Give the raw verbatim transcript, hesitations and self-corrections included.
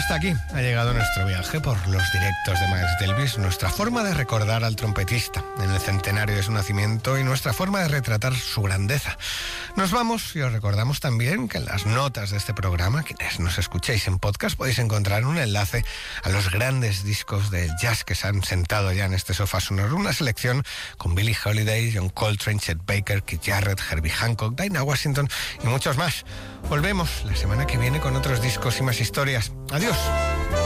hasta aquí ha llegado nuestro viaje por los directos de Miles Davis, nuestra forma de recordar al trompetista en el centenario de su nacimiento y nuestra forma de retratar su grandeza. Nos vamos y os recordamos también que en las notas de este programa, quienes nos escuchéis en podcast, podéis encontrar un enlace a los grandes discos de jazz que se han sentado ya en este sofá sonoro, una selección con Billie Holiday, John Coltrane, Chet Baker, Keith Jarrett, Herbie Hancock, Dinah Washington y muchos más. Volvemos la semana que viene con otros discos y más historias. Adiós.